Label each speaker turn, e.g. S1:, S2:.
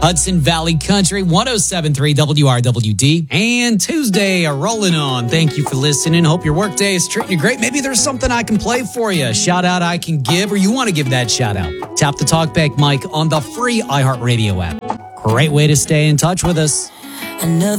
S1: Hudson Valley Country, 107.3 WRWD. And Tuesday are rolling on. Thank you for listening. Hope your workday is treating you great. Maybe there's something I can play for you, a shout out I can give, or you want to give that shout out. Tap the talkback mic on the free iHeartRadio app. Great way to stay in touch with us.